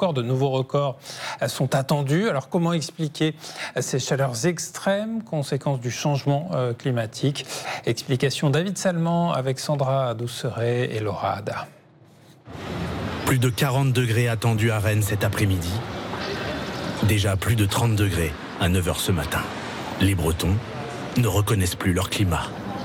encore, de nouveaux records sont attendus. Alors comment expliquer ces chaleurs extrêmes, conséquences du changement climatique? Explication David Salman avec Sandra Douceret et Laura Ada. Plus de 40 degrés attendus à Rennes cet après-midi. Déjà plus de 30 degrés à 9h ce matin. Les Bretons ne reconnaissent plus leur climat.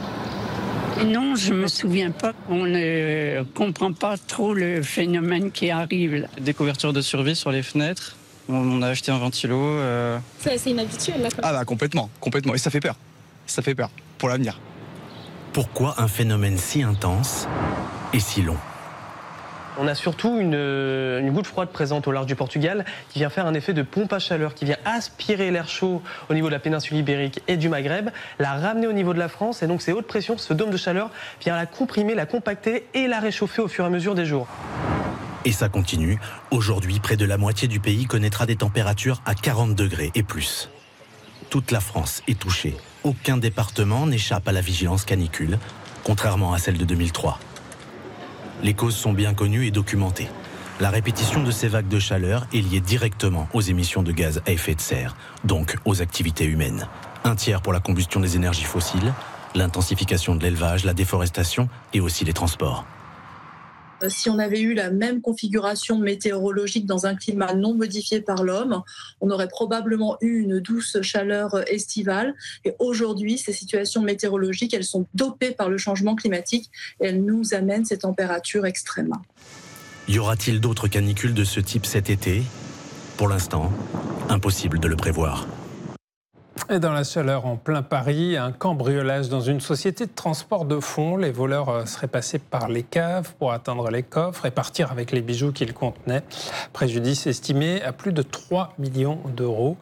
Non, je ne me souviens pas. On ne comprend pas trop le phénomène qui arrive là. Des couvertures de survie sur les fenêtres. On a acheté un ventilo. C'est assez inhabituel là. Ah bah complètement. Et ça fait peur. Ça fait peur pour l'avenir. Pourquoi un phénomène si intense et si long ? On a surtout une goutte froide présente au large du Portugal qui vient faire un effet de pompe à chaleur, qui vient aspirer l'air chaud au niveau de la péninsule ibérique et du Maghreb, la ramener au niveau de la France, et donc ces hautes pressions, ce dôme de chaleur vient la comprimer, la compacter et la réchauffer au fur et à mesure des jours. Et ça continue. Aujourd'hui, près de la moitié du pays connaîtra des températures à 40 degrés et plus. Toute la France est touchée. Aucun département n'échappe à la vigilance canicule, contrairement à celle de 2003. Les causes sont bien connues et documentées. La répétition de ces vagues de chaleur est liée directement aux émissions de gaz à effet de serre, donc aux activités humaines. Un tiers pour la combustion des énergies fossiles, l'intensification de l'élevage, la déforestation et aussi les transports. Si on avait eu la même configuration météorologique dans un climat non modifié par l'homme, on aurait probablement eu une douce chaleur estivale. Et aujourd'hui, ces situations météorologiques, elles sont dopées par le changement climatique et elles nous amènent ces températures extrêmes. Y aura-t-il d'autres canicules de ce type cet été ? Pour l'instant, impossible de le prévoir. Et dans la chaleur en plein Paris, un cambriolage dans une société de transport de fonds. Les voleurs seraient passés par les caves pour atteindre les coffres et partir avec les bijoux qu'ils contenaient. Préjudice estimé à plus de 3 millions d'euros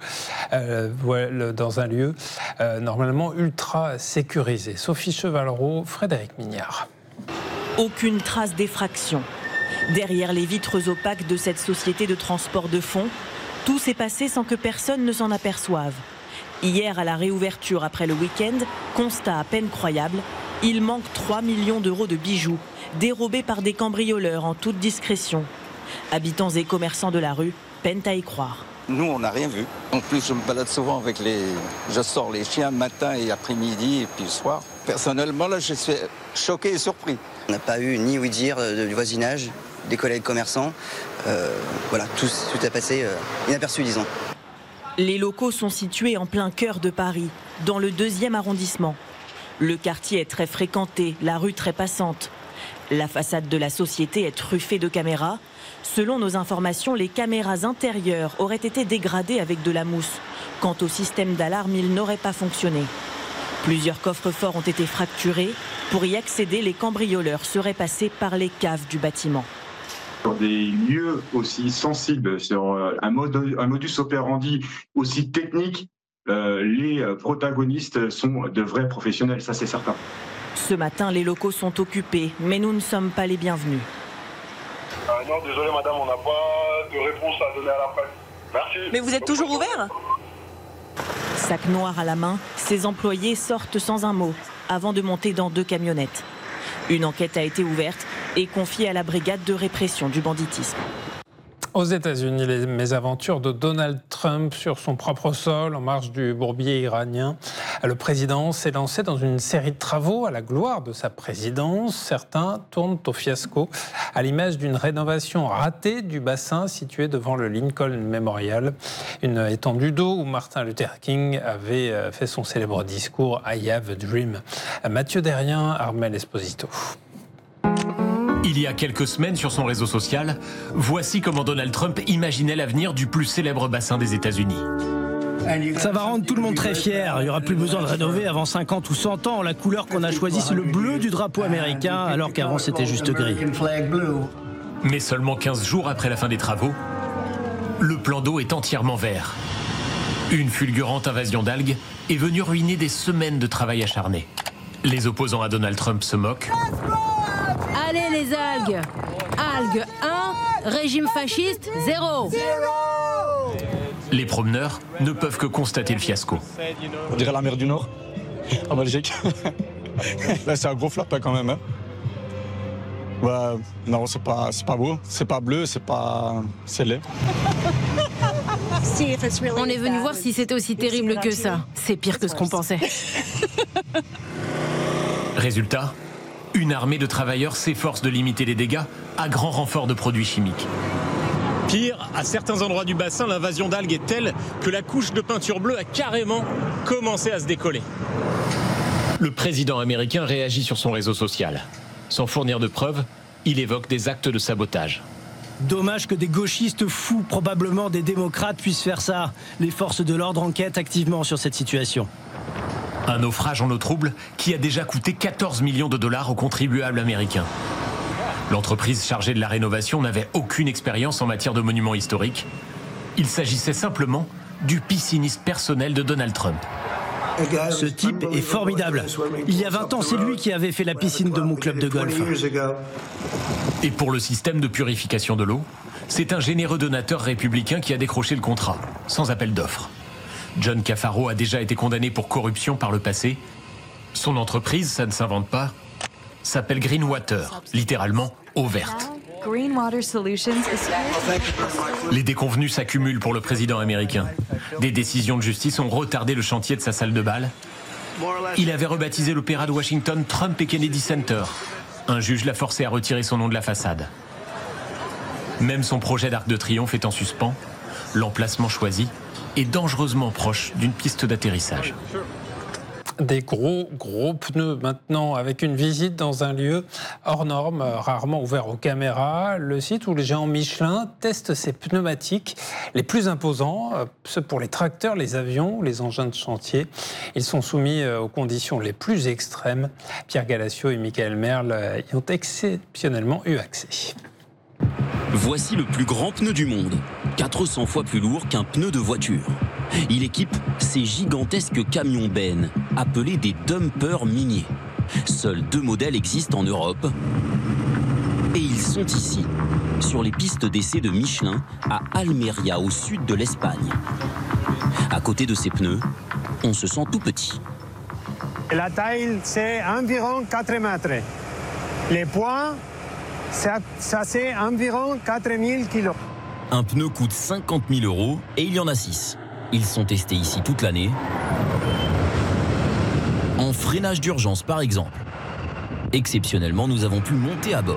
dans un lieu normalement ultra sécurisé. Sophie Chevalreau, Frédéric Mignard. Aucune trace d'effraction. Derrière les vitres opaques de cette société de transport de fonds, tout s'est passé sans que personne ne s'en aperçoive. Hier, à la réouverture après le week-end, constat à peine croyable, il manque 3 millions d'euros de bijoux, dérobés par des cambrioleurs en toute discrétion. Habitants et commerçants de la rue peinent à y croire. Nous, on n'a rien vu. En plus, je me balade souvent avec Je sors les chiens matin et après-midi et puis le soir. Personnellement, là, je suis choqué et surpris. On n'a pas eu ni ouï-dire du voisinage, des collègues commerçants. Voilà, tout a passé inaperçu, disons. Les locaux sont situés en plein cœur de Paris, dans le 2e arrondissement. Le quartier est très fréquenté, la rue très passante. La façade de la société est truffée de caméras. Selon nos informations, les caméras intérieures auraient été dégradées avec de la mousse. Quant au système d'alarme, il n'aurait pas fonctionné. Plusieurs coffres-forts ont été fracturés. Pour y accéder, les cambrioleurs seraient passés par les caves du bâtiment. Sur des lieux aussi sensibles, sur un modus operandi aussi technique, les protagonistes sont de vrais professionnels, ça c'est certain. Ce matin, les locaux sont occupés, mais nous ne sommes pas les bienvenus. Non, désolé madame, on n'a pas de réponse à donner à la presse. Merci. Mais vous êtes toujours ouvert ? Sac noir à la main, ces employés sortent sans un mot, avant de monter dans 2 camionnettes. Une enquête a été ouverte et confiée à la brigade de répression du banditisme. Aux États-Unis, les mésaventures de Donald Trump sur son propre sol, en marge du bourbier iranien. Le président s'est lancé dans une série de travaux à la gloire de sa présidence. Certains tournent au fiasco, à l'image d'une rénovation ratée du bassin situé devant le Lincoln Memorial, une étendue d'eau où Martin Luther King avait fait son célèbre discours « I have a dream ». Mathieu Derrien, Armel Esposito. Il y a quelques semaines, sur son réseau social, voici comment Donald Trump imaginait l'avenir du plus célèbre bassin des États-Unis. Ça va rendre tout le monde très fier. Il n'y aura plus besoin de rénover avant 50 ou 100 ans. La couleur qu'on a choisie, c'est le bleu du drapeau américain, alors qu'avant c'était juste gris. Mais seulement 15 jours après la fin des travaux, le plan d'eau est entièrement vert. Une fulgurante invasion d'algues est venue ruiner des semaines de travail acharné. Les opposants à Donald Trump se moquent. Allez les algues. Algues 1, régime fasciste 0. Les promeneurs ne peuvent que constater le fiasco. On dirait la mer du Nord, en Belgique. Là, c'est un gros flop quand même. Bah, non, c'est pas beau, c'est pas bleu, c'est laid. On est venu voir si c'était aussi terrible que ça. C'est pire que ce qu'on pensait. Résultat, une armée de travailleurs s'efforce de limiter les dégâts à grand renfort de produits chimiques. Pire, à certains endroits du bassin, l'invasion d'algues est telle que la couche de peinture bleue a carrément commencé à se décoller. Le président américain réagit sur son réseau social. Sans fournir de preuves, il évoque des actes de sabotage. Dommage que des gauchistes fous, probablement des démocrates, puissent faire ça. Les forces de l'ordre enquêtent activement sur cette situation. Un naufrage en eau trouble qui a déjà coûté 14 millions de dollars aux contribuables américains. L'entreprise chargée de la rénovation n'avait aucune expérience en matière de monuments historiques. Il s'agissait simplement du pisciniste personnel de Donald Trump. Ce type est formidable. Il y a 20 ans, c'est lui qui avait fait la piscine de mon club de golf. Et pour le système de purification de l'eau, c'est un généreux donateur républicain qui a décroché le contrat, sans appel d'offres. John Cafaro a déjà été condamné pour corruption par le passé. Son entreprise, ça ne s'invente pas, s'appelle Greenwater, littéralement eau verte. Les déconvenus s'accumulent pour le président américain. Des décisions de justice ont retardé le chantier de sa salle de bal. Il avait rebaptisé l'opéra de Washington Trump et Kennedy Center. Un juge l'a forcé à retirer son nom de la façade. Même son projet d'Arc de Triomphe est en suspens. L'emplacement choisi est dangereusement proche d'une piste d'atterrissage. Des gros pneus maintenant, avec une visite dans un lieu hors norme, rarement ouvert aux caméras. Le site où les géants Michelin testent ces pneumatiques les plus imposants, ceux pour les tracteurs, les avions, les engins de chantier. Ils sont soumis aux conditions les plus extrêmes. Pierre Galassio et Michael Merle y ont exceptionnellement eu accès. Voici le plus grand pneu du monde, 400 fois plus lourd qu'un pneu de voiture. Il équipe ces gigantesques camions bennes, appelés des dumpers miniers. Seuls 2 modèles existent en Europe. Et ils sont ici, sur les pistes d'essai de Michelin, à Almeria, au sud de l'Espagne. À côté de ces pneus, on se sent tout petit. La taille, c'est environ 4 mètres. Les poids, ça c'est environ 4000 kilos. Un pneu coûte 50 000 € et il y en a 6. Ils sont testés ici toute l'année. En freinage d'urgence par exemple. Exceptionnellement, nous avons pu monter à bord.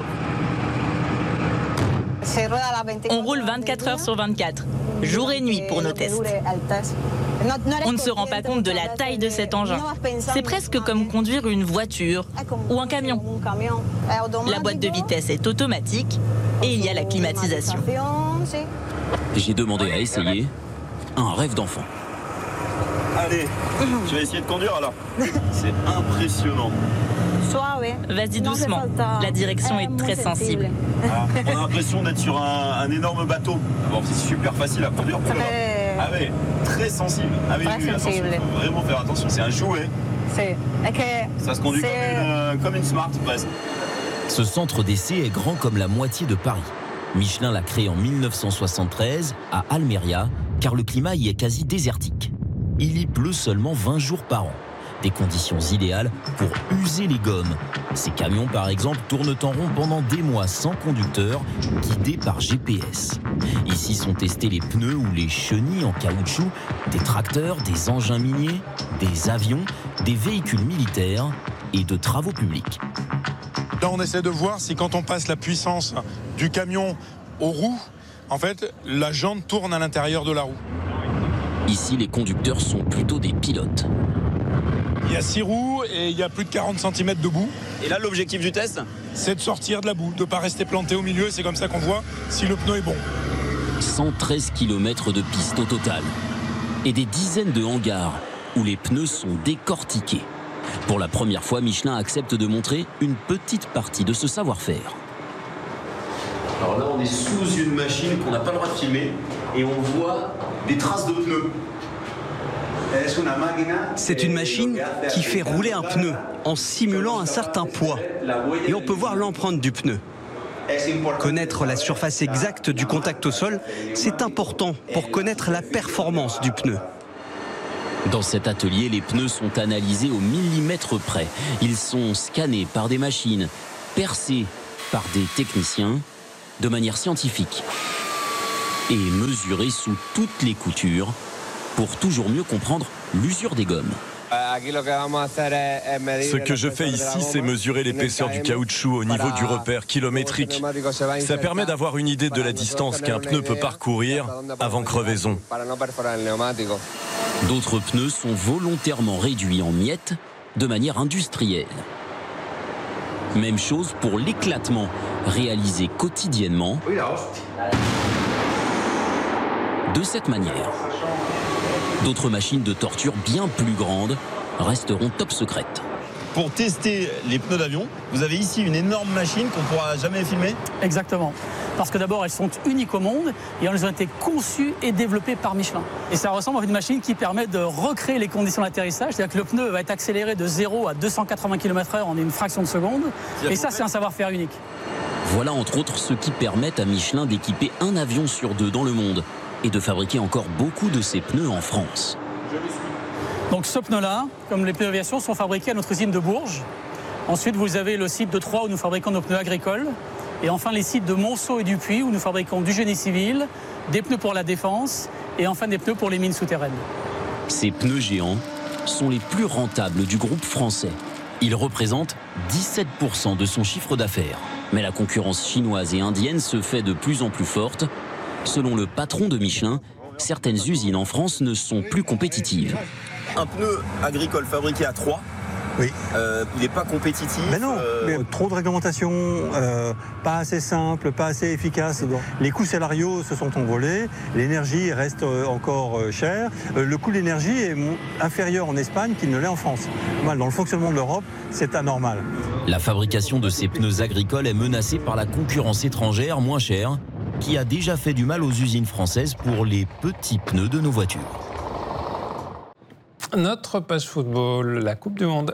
On roule 24 heures sur 24, jour et nuit pour nos tests. On ne se rend pas compte de la taille de cet engin. C'est presque comme conduire une voiture ou un camion. La boîte de vitesse est automatique et il y a la climatisation. J'ai demandé à essayer. Un rêve d'enfant. Allez, tu vas essayer de conduire alors. C'est impressionnant. Vas-y doucement, la direction est très sensible. Ah, on a l'impression d'être sur un énorme bateau. Bon, c'est super facile à conduire. Ah oui, très sensible. Ah oui, attention, il faut vraiment faire attention, c'est un jouet. Ça se conduit comme une Smart presque. Ce centre d'essai est grand comme la moitié de Paris. Michelin l'a créé en 1973 à Almeria, car le climat y est quasi désertique. Il y pleut seulement 20 jours par an. Des conditions idéales pour user les gommes. Ces camions, par exemple, tournent en rond pendant des mois sans conducteur, guidés par GPS. Ici sont testés les pneus ou les chenilles en caoutchouc, des tracteurs, des engins miniers, des avions, des véhicules militaires et de travaux publics. Là, on essaie de voir si quand on passe la puissance du camion aux roues, en fait, la jante tourne à l'intérieur de la roue. Ici, les conducteurs sont plutôt des pilotes. Il y a 6 roues et il y a plus de 40 cm de boue. Et là, l'objectif du test, c'est de sortir de la boue, de ne pas rester planté au milieu. C'est comme ça qu'on voit si le pneu est bon. 113 km de piste au total. Et des dizaines de hangars où les pneus sont décortiqués. Pour la première fois, Michelin accepte de montrer une petite partie de ce savoir-faire. Alors là, on est sous une machine qu'on n'a pas le droit de filmer et on voit des traces de pneus. C'est une machine qui fait rouler un pneu en simulant un certain poids. Et on peut voir l'empreinte du pneu. Connaître la surface exacte du contact au sol, c'est important pour connaître la performance du pneu. Dans cet atelier, les pneus sont analysés au millimètre près. Ils sont scannés par des machines, percés, par des techniciens de manière scientifique et mesurés sous toutes les coutures pour toujours mieux comprendre l'usure des gommes. Ce que je fais ici, c'est mesurer l'épaisseur du caoutchouc au niveau du repère kilométrique. Ça permet d'avoir une idée de la distance qu'un pneu peut parcourir avant crevaison. D'autres pneus sont volontairement réduits en miettes de manière industrielle. Même chose pour l'éclatement, réalisé quotidiennement de cette manière. D'autres machines de torture bien plus grandes resteront top secrètes. Pour tester les pneus d'avion, vous avez ici une énorme machine qu'on ne pourra jamais filmer. Exactement. Parce que d'abord, elles sont uniques au monde et elles ont été conçues et développées par Michelin. Et ça ressemble à une machine qui permet de recréer les conditions d'atterrissage. C'est-à-dire que le pneu va être accéléré de 0 à 280 km/h en une fraction de seconde. Et ça, c'est un savoir-faire unique. Voilà entre autres ce qui permet à Michelin d'équiper un avion sur 2 dans le monde et de fabriquer encore beaucoup de ces pneus en France. Donc ce pneu-là, comme les pneus d'aviation, sont fabriqués à notre usine de Bourges. Ensuite, vous avez le site de Troyes où nous fabriquons nos pneus agricoles. Et enfin, les sites de Monceau et du Puy où nous fabriquons du génie civil, des pneus pour la défense et enfin des pneus pour les mines souterraines. Ces pneus géants sont les plus rentables du groupe français. Ils représentent 17% de son chiffre d'affaires. Mais la concurrence chinoise et indienne se fait de plus en plus forte. Selon le patron de Michelin, certaines usines en France ne sont plus compétitives. Un pneu agricole fabriqué à Troyes, oui. Il n'est pas compétitif. Mais non, mais trop de réglementation, pas assez simple, pas assez efficace. Les coûts salariaux se sont envolés, l'énergie reste encore chère. Le coût de l'énergie est inférieur en Espagne qu'il ne l'est en France. Dans le fonctionnement de l'Europe, c'est anormal. La fabrication de ces pneus agricoles est menacée par la concurrence étrangère moins chère, qui a déjà fait du mal aux usines françaises pour les petits pneus de nos voitures. Notre page football, la Coupe du Monde.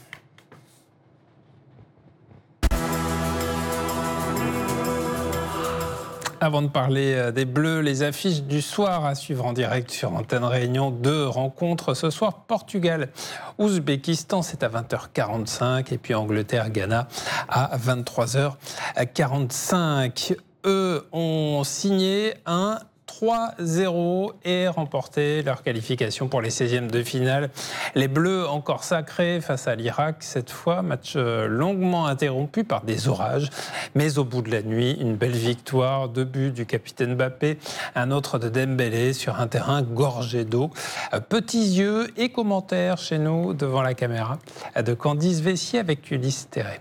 Avant de parler des Bleus, les affiches du soir à suivre en direct sur Antenne Réunion. 2 rencontres ce soir. Portugal, Ouzbékistan, c'est à 20h45. Et puis Angleterre-Ghana à 23h45. Eux ont signé un 3-0 et remporté leur qualification pour les 16e de finale. Les Bleus encore sacrés face à l'Irak cette fois, match longuement interrompu par des orages, mais au bout de la nuit, une belle victoire, 2 buts du capitaine Mbappé, un autre de Dembélé sur un terrain gorgé d'eau. Petits yeux et commentaires chez nous devant la caméra de Candice Vessier avec Ulysse Terré.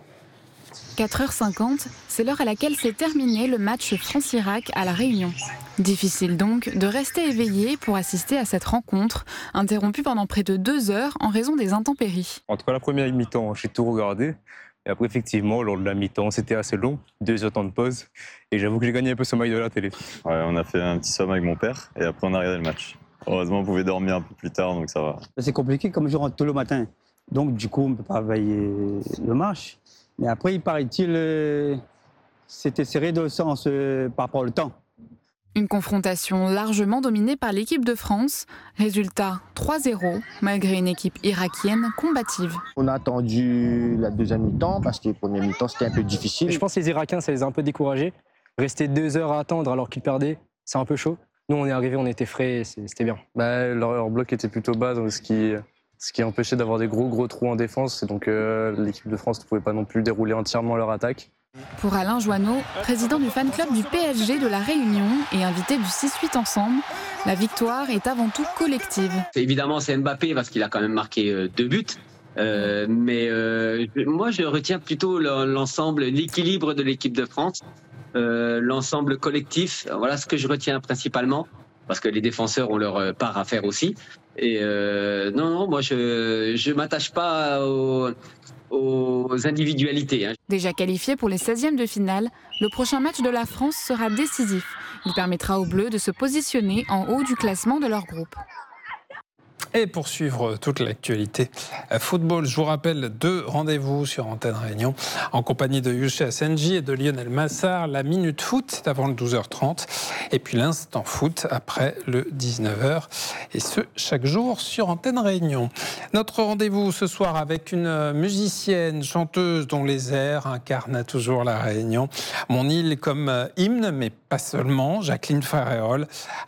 4h50, c'est l'heure à laquelle s'est terminé le match France-Irak à La Réunion. Difficile donc de rester éveillé pour assister à cette rencontre, interrompue pendant près de 2 heures en raison des intempéries. En tout cas, la première mi-temps, j'ai tout regardé. Et après, effectivement, lors de la mi-temps, c'était assez long, 2 heures de temps de pause. Et j'avoue que j'ai gagné un peu sommeil de la télé. Ouais, on a fait un petit somme avec mon père et après on a regardé le match. Heureusement, on pouvait dormir un peu plus tard, donc ça va. C'est compliqué comme je rentre tôt le matin. Donc, du coup, on ne peut pas veiller le match. Mais après, il paraît-il, c'était serré de sens par rapport au temps. Une confrontation largement dominée par l'équipe de France. Résultat 3-0, malgré une équipe irakienne combative. On a attendu la deuxième mi-temps parce que la première mi-temps, c'était un peu difficile. Je pense que les Irakiens, ça les a un peu découragés. Rester 2 heures à attendre alors qu'ils perdaient, c'est un peu chaud. Nous, on est arrivés, on était frais, c'était bien. Leur bloc était plutôt bas, donc ce qui empêchait d'avoir des gros trous en défense. Et donc l'équipe de France ne pouvait pas non plus dérouler entièrement leur attaque. Pour Alain Joanneau, président du fan club du PSG de La Réunion et invité du 6-8 ensemble, la victoire est avant tout collective. Évidemment, c'est Mbappé parce qu'il a quand même marqué 2 buts. Mais moi, je retiens plutôt l'ensemble, l'équilibre de l'équipe de France, l'ensemble collectif. Voilà ce que je retiens principalement, parce que les défenseurs ont leur part à faire aussi. Et non, moi, je m'attache pas aux individualités. Déjà qualifié pour les 16e de finale, le prochain match de la France sera décisif. Il permettra aux Bleus de se positionner en haut du classement de leur groupe. Et pour suivre toute l'actualité football, je vous rappelle 2 rendez-vous sur Antenne Réunion en compagnie de Youssef Senji et de Lionel Massard. La Minute Foot, c'est avant le 12h30. Et puis l'Instant Foot après le 19h. Et ce, chaque jour sur Antenne Réunion. Notre rendez-vous ce soir avec une musicienne, chanteuse dont les airs incarnent toujours la Réunion. Mon île comme hymne, mais pas seulement. Jacqueline Faréol